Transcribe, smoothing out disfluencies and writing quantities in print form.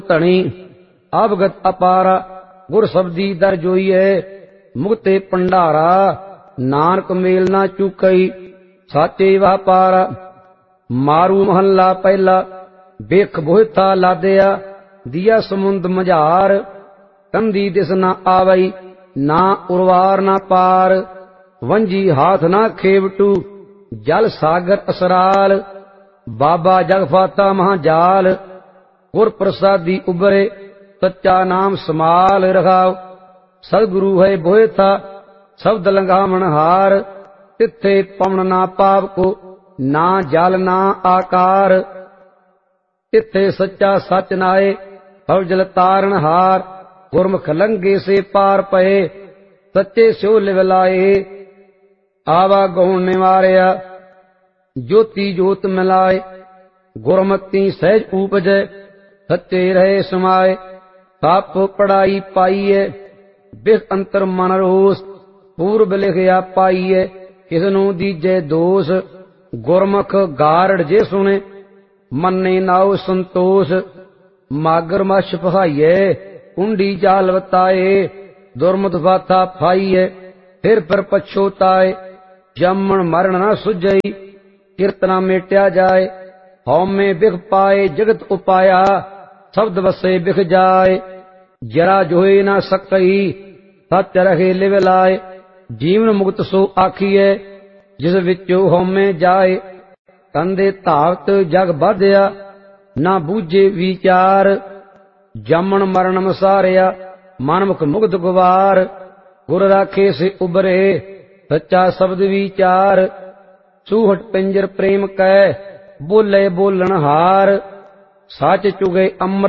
ਧਣੀ ਅਵਗਤ ਅਪਾਰਾ ਗੁਰ ਸਬਦੀ ਦਰ ਜੋਈਐ ਮੁਕਤੇ ਭੰਡਾਰਾ ਨਾਨਕ ਮੇਲ ਨਾ ਚੁਕਈ ਸਾਚੇ ਵਾਪਾਰਾ। ਮਾਰੂ ਮਹੱਲਾ ਪਹਿਲਾ ਵੇਖ ਬੋਹਿਥਾ ਲਾਦਿਆ ਦੀਆ ਸਮੁੰਦ ਮਝਾਰ ਕੰਦੀ ਦਿਸ ਨਾ ਆਵਈ ਨਾ ਉਰਵਾਰ ਨਾ ਪਾਰ ਵੰਜੀ ਹਾਥ ਨਾ ਖੇਵਟੂ ਜਲ ਸਾਗਰ ਅਸਰਾਲ ਬਾਬਾ ਜਗਫਾਤਾ ਮਹਾਜਾਲ ਗੁਰ ਪ੍ਰਸਾਦੀ ਉਬਰੇ ਸੱਚਾ ਨਾਮ ਸਮਾਲ ਰਖਾਓ। ਸਤਿਗੁਰੂ ਹੈ ਬੋਹਿਥਾ ਸ਼ਬਦ ਲੰਘਾਵਣ ਹਾਰ ਤਿੱਥੇ ਪਵਨ ਨਾ ਪਾਪ ਕੋ ਨਾ ਜਲ ਨਾ ਆਕਾਰ ਤਿੱਥੇ ਸੱਚਾ ਸੱਚ ਨਾਏ ਭਵ ਜਲ ਤਾਰਨ ਹਾਰ ਗੁਰਮੁਖ ਲੰਘੇ ਸੇ ਪਾਰ ਪਏ ਸੱਚੇ ਸਿਉ ਲਿਵ ਲਾਏ। ਆਵਾ ਗਉਣ ਨਿਵਾਰਿਆ ਜੋਤੀ ਜੋਤ ਮਿਲਾਏ ਗੁਰਮਤੀ ਸਹਿਜ ਊਪਜੈ ਸੱਚੇ ਰਹੇ ਸਮਾਏ। ਸਪ ਪੜਾਈ ਪਾਈਐ ਬਿਖ ਅੰਤਰ ਮਨ ਰੋਸ ਪੂਰਬ ਲਿਖਿਆ ਪਾਈਐ ਕਿਸ ਨੂੰ ਦੀਜੈ ਦੋਸ ਗੁਰਮੁਖ ਗਾਰੜ ਜੇ ਸੁਣੇ ਮੰਨੇ ਨਾਉ ਸੰਤੋष ਮਾਗਰ ਮਛ ਪਹਾਈਐ ਕੁੰਡੀ ਜਾਲ ਵਤਾਏ ਦੁਰਮਤ ਫਾਥਾ ਫਾਈਐ ਫਿਰ ਪਛੋਤਾਏ ਜੰਮਣ ਮਰਨ ਨਾ ਸੁਝਈ ਕੀਰਤਨਾ ਮੇਟਿਆ ਜਾਏ ਹਉਮੈ ਬਿਖ ਪਾਏ ਜਗਤ ਉਪਾਇਆ ਸ਼ਬਦ ਵਸੇ ਬਿਖ ਜਾਏ ਜਰਾ ਜੋਏ ਨਾ ਸਕਈ ਸੱਚ ਰਹੇ ਲਿਵ ਲਾਏ ਜੀਵਨ ਮੁਕਤ ਸੋ ਆਖੀਐ ਜਿਸ ਵਿੱਚੋਂ ਹਉਮੈ ਜਾਏ ਕੰਦੇ ਧਾਵਤ ਜਗ ਬਾਧਿਆ ਨਾ ਬੂਝੇ ਵਿਚਾਰ ਜੰਮਣ ਮਰਨ ਮਸਾਰਿਆ ਮਨਮੁਖ ਮੁਕਤ ਗੁਵਾਰ ਗੁਰ ਰਾਖੇ ਸੇ ਉਬਰੇ ਸੱਚਾ ਸ਼ਬਦ ਵਿਚਾਰ ਸੂਹਟ ਪਿੰਜਰ ਪ੍ਰੇਮ ਕੈ ਬੋਲੇ ਬੋਲਣ ਹਾਰ ਸੱਚ ਚੁਗੇ ਅੰਮ੍ਰਿਤ